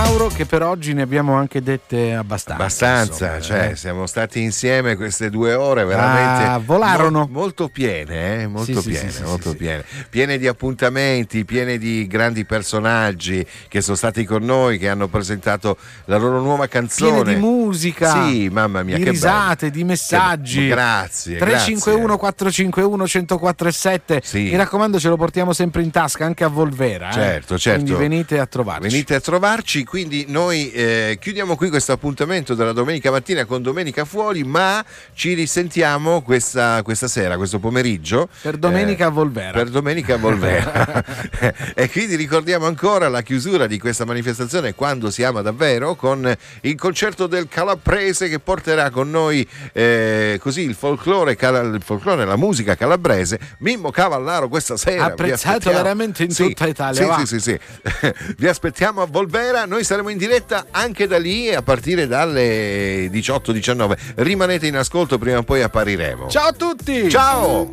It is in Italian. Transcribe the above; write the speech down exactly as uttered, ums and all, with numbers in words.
Mauro, che per oggi ne abbiamo anche dette abbastanza. Abbastanza, insomma, cioè eh. siamo stati insieme queste due ore veramente ah, volarono. Mo- molto piene, eh? molto sì, piene, sì, sì, molto sì, piene. Piene di appuntamenti, piene di grandi personaggi che sono stati con noi, che hanno presentato la loro nuova canzone. Piene di musica, sì, mamma mia, di che risate, bello. di messaggi. Che... Grazie. tre cinque uno quattro cinque uno uno zero quattro sette. Sì. Mi raccomando, ce lo portiamo sempre in tasca anche a Volvera. Certo, eh? certo. Quindi venite a trovarci. Venite a trovarci. Quindi noi eh, chiudiamo qui questo appuntamento della domenica mattina con Domenica Fuori, ma ci risentiamo questa, questa sera, questo pomeriggio. Per Domenica eh, a Volvera. Per Domenica a Volvera. E quindi ricordiamo ancora la chiusura di questa manifestazione, quando si ama davvero, con il concerto del Calabrese, che porterà con noi eh, così il folklore, il folklore, la musica calabrese. Mimmo Cavallaro questa sera. Apprezzato veramente in sì, tutta Italia. Sì, va. sì, sì, sì. Vi aspettiamo a Volvera. Noi saremo in diretta anche da lì a partire dalle diciotto diciannove. Rimanete in ascolto, prima o poi appariremo. Ciao a tutti. Ciao.